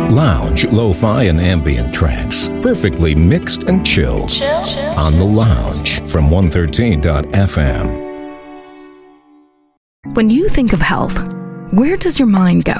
Lounge, lo-fi, and ambient tracks, perfectly mixed and chilled. On The Lounge from 113.fm. When you think of health, where does your mind go?